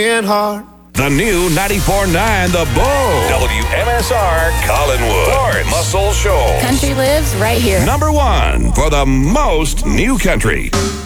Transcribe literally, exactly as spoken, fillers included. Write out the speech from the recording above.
and hard. The new ninety-four point nine The Bull. W M S R Collinwood. Lawrence. Muscle Shoals. Country lives right here. Number one for the most new country.